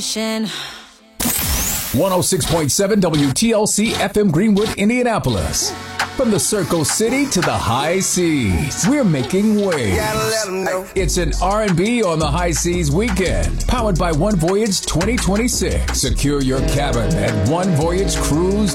106.7 WTLC FM Greenwood, Indianapolis. From the Circle City to the high seas, we're making waves. It's an R&B on the high seas weekend, powered by One Voyage 2026. Secure your cabin at onevoyagecruise.com.